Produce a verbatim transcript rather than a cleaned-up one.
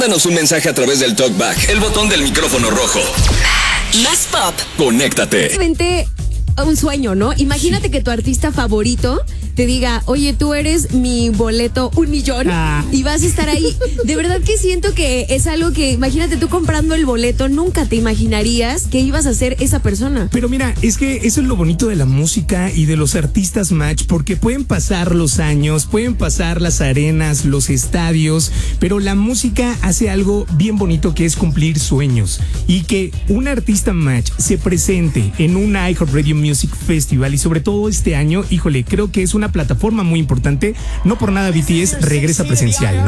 Mándanos un mensaje a través del TalkBack, el botón del micrófono rojo. Más pop. Conéctate. Realmente un sueño, ¿no? Imagínate que tu artista favorito te diga, oye, tú eres mi boleto un millón Ah. y vas a estar ahí. De verdad que siento que es algo que, imagínate tú comprando el boleto, nunca te imaginarías que ibas a ser esa persona. Pero mira, es que eso es lo bonito de la música y de los artistas match, porque pueden pasar los años, pueden pasar las arenas, los estadios, pero la música hace algo bien bonito, que es cumplir sueños. Y que un artista match se presente en un iHeartRadio Music Festival, y sobre todo este año, híjole, creo que es una plataforma muy importante. No por nada B T S regresa presencial, ¿no?